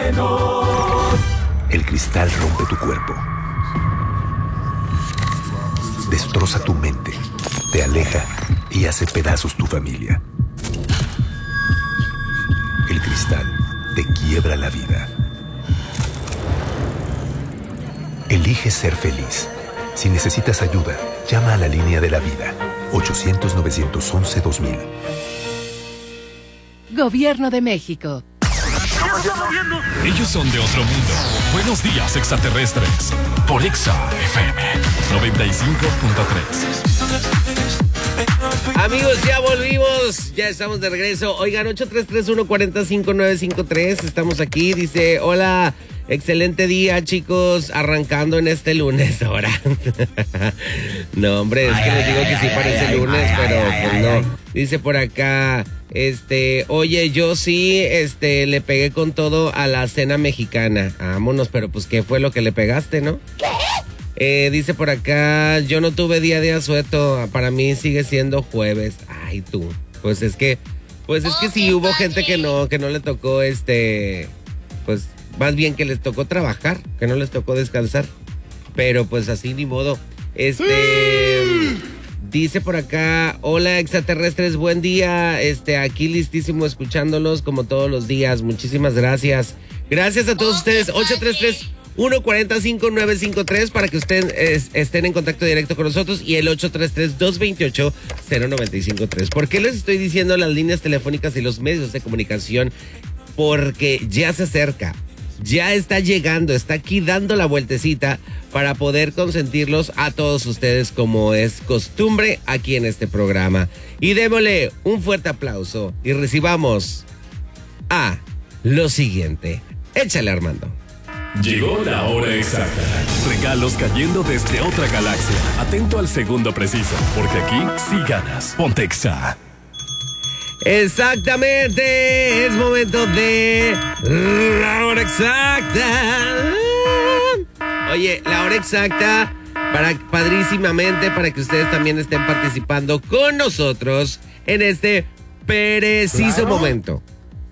menos. El cristal rompe tu cuerpo, destroza tu mente, te aleja y hace pedazos tu familia. El cristal te quiebra la vida. Elige ser feliz. Si necesitas ayuda, llama a la línea de la vida, 800-911-2000. Gobierno de México. Ellos son de otro mundo. Buenos días, extraterrestres. Por Exa FM 95.3. Amigos, ya volvimos. Ya estamos de regreso. Oigan, 833-140-5953. Estamos aquí. Dice, hola, excelente día, chicos. Arrancando en este lunes ahora. No, hombre, es que les digo que sí parece lunes, pero pues no. Dice por acá, oye, yo sí, le pegué con todo a la cena mexicana. Vámonos, pero pues, ¿qué fue lo que le pegaste, no? Dice por acá, yo no tuve día de asueto, para mí sigue siendo jueves. Ay, tú. Pues es que sí hubo gente que no le tocó, pues, más bien que les tocó trabajar, que no les tocó descansar. Pero pues así ni modo. Dice por acá, hola extraterrestres, buen día, aquí listísimo escuchándolos como todos los días, muchísimas gracias. Gracias a todos ustedes, 833-140-5953 para que ustedes estén en contacto directo con nosotros y el 833-228-0953. ¿Por qué les estoy diciendo las líneas telefónicas y los medios de comunicación? Porque ya se acerca. Ya está llegando, está aquí dando la vueltecita para poder consentirlos a todos ustedes como es costumbre aquí en este programa. Y démosle un fuerte aplauso y recibamos a lo siguiente. Échale, Armando. Llegó la hora exacta. Regalos cayendo desde otra galaxia. Atento al segundo preciso, porque aquí sí ganas. Ponte Exa. Exactamente, es momento de la hora exacta. Oye, la hora exacta padrísimamente para que ustedes también estén participando con nosotros en este preciso momento.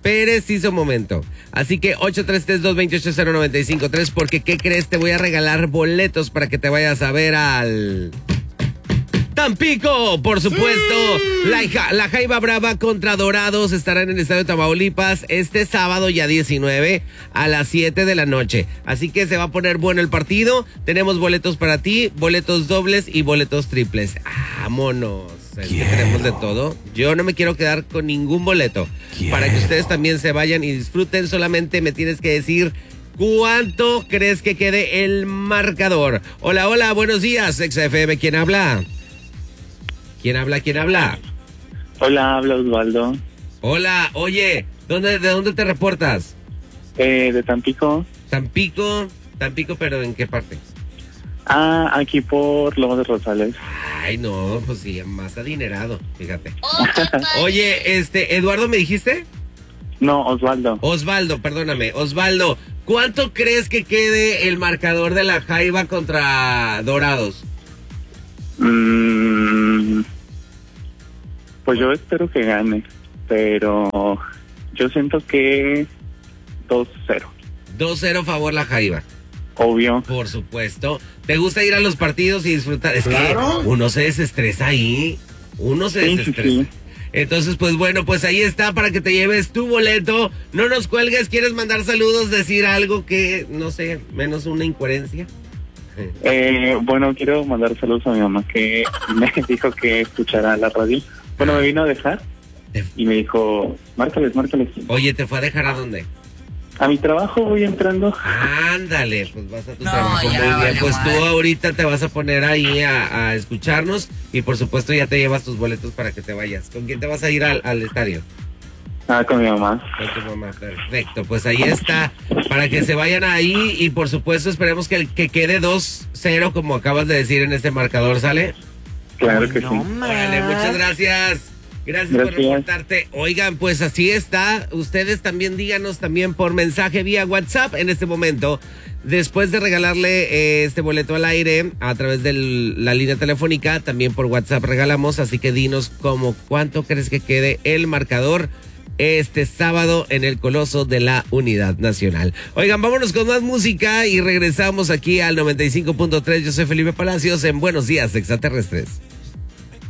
Así que 833-228-0953, porque ¿qué crees? Te voy a regalar boletos para que te vayas a ver al Tampico, por supuesto. La Jaiba Brava contra Dorados estarán en el Estadio Tamaulipas este sábado ya 19 a las 7 de la noche. Así que se va a poner bueno el partido. Tenemos boletos para ti, boletos dobles y boletos triples. Vámonos. Tenemos de todo. Yo no me quiero quedar con ningún boleto. Para que ustedes también se vayan y disfruten, solamente me tienes que decir cuánto crees que quede el marcador. Hola, hola, buenos días, XFM. ¿Quién habla? ¿Quién habla? Hola, habla Osvaldo. Hola, oye, ¿de dónde te reportas? De Tampico. Tampico, pero ¿en qué parte? Aquí por Lomas de Rosales. Ay, no, pues sí, más adinerado, fíjate. Oye, ¿Eduardo me dijiste? No, Osvaldo. Osvaldo, perdóname. Osvaldo, ¿cuánto crees que quede el marcador de la Jaiba contra Dorados? Pues yo espero que gane, pero yo siento que 2-0. 2-0 favor la Jaiba. Obvio. Por supuesto. ¿Te gusta ir a los partidos y disfrutar? Es que uno se desestresa ahí. Sí. Entonces, pues bueno, pues ahí está para que te lleves tu boleto. No nos cuelgues. ¿Quieres mandar saludos? Decir algo que, no sé, menos una incoherencia. Bueno, quiero mandar saludos a mi mamá que me dijo que escuchara la radio. Bueno, me vino a dejar y me dijo, márcales. Oye, ¿te fue a dejar a dónde? A mi trabajo voy entrando. Ándale, pues vas a tu trabajo. Muy bien, pues tú ahorita te vas a poner ahí a escucharnos y por supuesto ya te llevas tus boletos para que te vayas. ¿Con quién te vas a ir al estadio? Con mi mamá. Con tu mamá, perfecto. Pues ahí está, para que se vayan ahí y por supuesto esperemos que quede 2-0 como acabas de decir en este marcador, ¿sale? Claro que sí. Vale, muchas gracias. Gracias por reportarte. Oigan, pues así está. Ustedes también díganos también por mensaje vía WhatsApp en este momento. Después de regalarle este boleto al aire a través de la línea telefónica, también por WhatsApp regalamos. Así que dinos cuánto crees que quede el marcador este sábado en el Coloso de la Unidad Nacional. Oigan, vámonos con más música y regresamos aquí al 95.3. Yo soy Felipe Palacios en Buenos Días Extraterrestres.